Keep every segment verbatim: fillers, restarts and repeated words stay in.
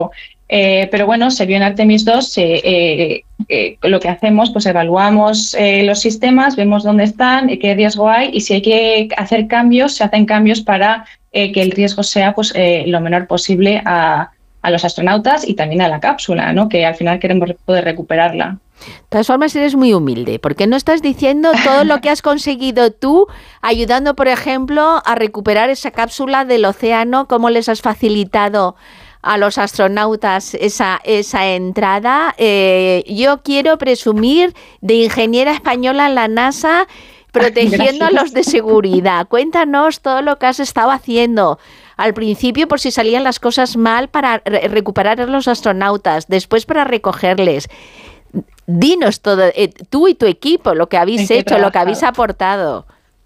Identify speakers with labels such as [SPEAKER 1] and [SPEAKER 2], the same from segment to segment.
[SPEAKER 1] Eh, pero bueno, se vio en Artemis dos, eh, eh, eh, lo que hacemos, pues evaluamos eh, los sistemas, vemos dónde están, eh, qué riesgo hay y si hay que hacer cambios, se hacen cambios para eh, que el riesgo sea pues, eh, lo menor posible a, a los astronautas y también a la cápsula, ¿no? Que al final queremos poder recuperarla.
[SPEAKER 2] De todas formas, eres muy humilde, porque no estás diciendo todo lo que has conseguido tú, ayudando, por ejemplo, a recuperar esa cápsula del océano, cómo les has facilitado a los astronautas esa, esa entrada. Eh, yo quiero presumir de ingeniera española en la NASA, protegiendo a los de seguridad. Cuéntanos todo lo que has estado haciendo. Al principio, por si salían las cosas mal, para re- recuperar a los astronautas, después para recogerles. Dinos todo, eh, tú y tu equipo, lo que habéis hecho, trabajado? Lo que habéis aportado.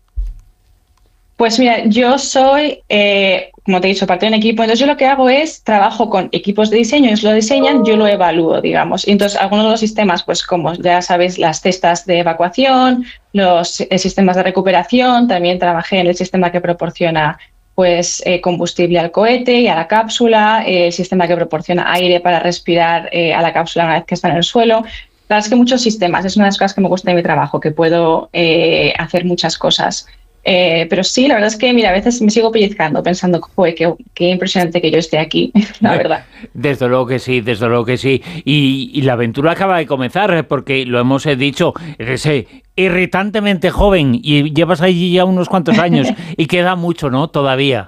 [SPEAKER 1] Pues mira, yo soy, eh, como te he dicho, parte de un equipo. Entonces yo lo que hago es, trabajo con equipos de diseño, ellos lo diseñan, yo lo evalúo, digamos. Y entonces algunos de los sistemas, pues como ya sabéis, las cestas de evacuación, los eh, sistemas de recuperación, también trabajé en el sistema que proporciona pues eh, combustible al cohete y a la cápsula, eh, el sistema que proporciona aire para respirar eh, a la cápsula una vez que está en el suelo. La verdad es que muchos sistemas, es una de las cosas que me gusta de mi trabajo, que puedo eh, hacer muchas cosas. Eh, pero sí, la verdad es que, mira, a veces me sigo pellizcando pensando, joder, qué, qué impresionante que yo esté aquí, la verdad.
[SPEAKER 3] Desde luego que sí, desde luego que sí. Y, y la aventura acaba de comenzar, porque lo hemos dicho, eres eh, irritantemente joven y llevas allí ya unos cuantos años y queda mucho, ¿no? Todavía.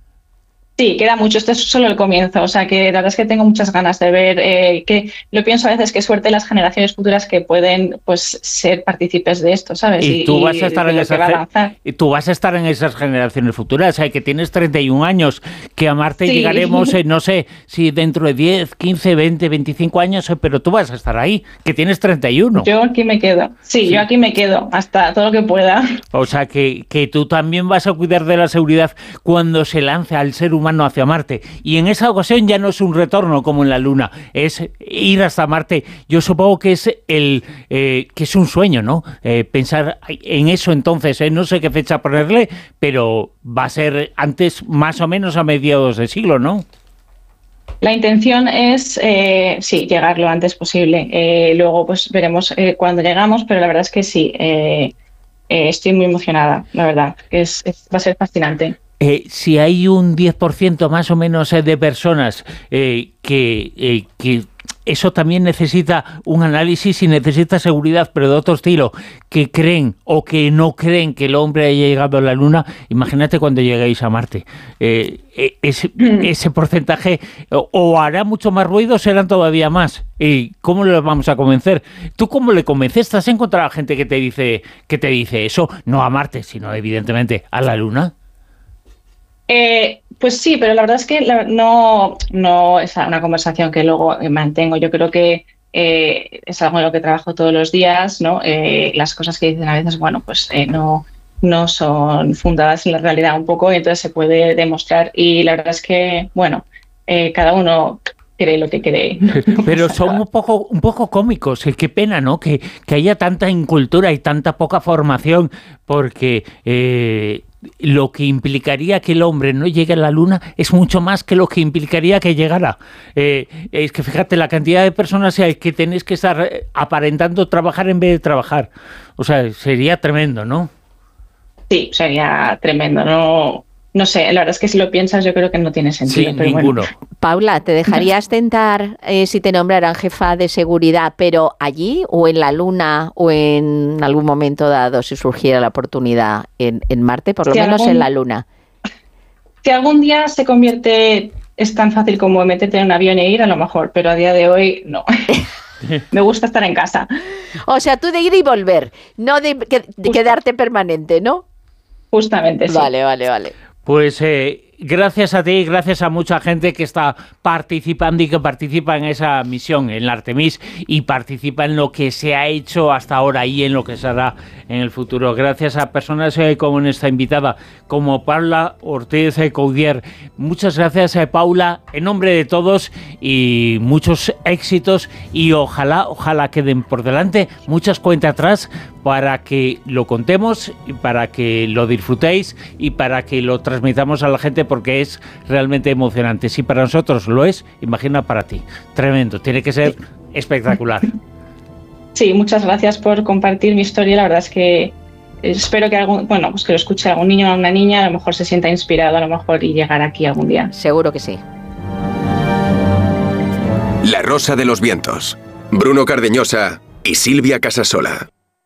[SPEAKER 1] Sí, queda mucho. Este es solo el comienzo. O sea, que la verdad es que tengo muchas ganas de ver eh, que lo pienso a veces, qué suerte las generaciones futuras que pueden pues ser partícipes de esto, ¿sabes?
[SPEAKER 3] Y, y tú vas a estar en esas y tú vas a estar en esas generaciones futuras, o sea, que tienes treinta y un años, que a Marte sí. llegaremos, eh, no sé, si dentro de diez, quince, veinte, veinticinco años, eh, pero tú vas a estar ahí, que tienes treinta y uno.
[SPEAKER 1] Yo aquí me quedo. Sí, sí, yo aquí me quedo hasta todo lo que pueda.
[SPEAKER 3] O sea, que, que tú también vas a cuidar de la seguridad cuando se lance al ser humano hacia Marte, y en esa ocasión ya no es un retorno como en la Luna, es ir hasta Marte. Yo supongo que es el eh, que es un sueño, ¿no? Eh, pensar en eso entonces, eh, no sé qué fecha ponerle, pero va a ser antes, más o menos a mediados de siglo, ¿no?
[SPEAKER 1] La intención es, eh, sí, llegar lo antes posible. Eh, luego, pues veremos eh, cuándo llegamos, pero la verdad es que sí, eh, eh, estoy muy emocionada, la verdad, es, es, va a ser fascinante.
[SPEAKER 3] Eh, si hay un diez por ciento más o menos eh, de personas eh, que, eh, que eso también necesita un análisis y necesita seguridad, pero de otro estilo, que creen o que no creen que el hombre haya llegado a la Luna, imagínate cuando lleguéis a Marte. Eh, eh, ese, ese porcentaje o, o hará mucho más ruido o serán todavía más. ¿Y cómo le vamos a convencer? ¿Tú cómo le convences? ¿Has encontrado a gente que te dice, que te dice eso? No a Marte, sino evidentemente a la Luna.
[SPEAKER 1] Eh, pues sí, pero la verdad es que la, no, no es una conversación que luego mantengo. Yo creo que eh, es algo en lo que trabajo todos los días, ¿no? Eh, las cosas que dicen a veces, bueno, pues eh, no, no son fundadas en la realidad un poco, y entonces se puede demostrar. Y la verdad es que, bueno, eh, cada uno cree lo que cree.
[SPEAKER 3] Pero son un poco, un poco cómicos. Qué pena, ¿no? Que, que haya tanta incultura y tanta poca formación, porque Eh, lo que implicaría que el hombre no llegue a la Luna es mucho más que lo que implicaría que llegara. Eh, es que fíjate la cantidad de personas que tenéis que estar aparentando trabajar en vez de trabajar. O sea, sería tremendo, ¿no?
[SPEAKER 1] Sí, sería tremendo. No, no sé, la verdad es que si lo piensas yo creo que no tiene sentido.
[SPEAKER 3] Sí,
[SPEAKER 1] pero
[SPEAKER 3] ninguno.
[SPEAKER 1] Bueno.
[SPEAKER 2] Paula, ¿te dejarías tentar eh, si te nombraran jefa de seguridad, pero allí o en la Luna o en algún momento dado si surgiera la oportunidad en, en Marte, por lo si menos algún, en la Luna?
[SPEAKER 1] Si algún día se convierte, es tan fácil como meterte en un avión e ir, a lo mejor, pero a día de hoy no. Me gusta estar en casa.
[SPEAKER 2] O sea, tú de ir y volver, no de, que, de quedarte permanente, ¿no?
[SPEAKER 1] Justamente, sí.
[SPEAKER 2] Vale, vale, vale.
[SPEAKER 3] Pues eh, gracias a ti, gracias a mucha gente que está participando y que participa en esa misión, en la Artemis, y participa en lo que se ha hecho hasta ahora y en lo que se hará en el futuro. Gracias a personas eh, como nuestra invitada, como Paula Ortiz eh, Coudier. Muchas gracias, eh, Paula, en nombre de todos, y muchos éxitos, y ojalá, ojalá queden por delante muchas cuentas atrás para que lo contemos, y para que lo disfrutéis y para que lo transmitamos a la gente, porque es realmente emocionante. Si para nosotros lo es, imagina para ti. Tremendo, tiene que ser espectacular.
[SPEAKER 1] Sí, muchas gracias por compartir mi historia. La verdad es que espero que algún, bueno, pues que lo escuche algún niño o una niña, a lo mejor se sienta inspirado, a lo mejor y llegar aquí algún día.
[SPEAKER 2] Seguro que sí.
[SPEAKER 4] La Rosa de los Vientos. Bruno Cardeñosa y Silvia Casasola.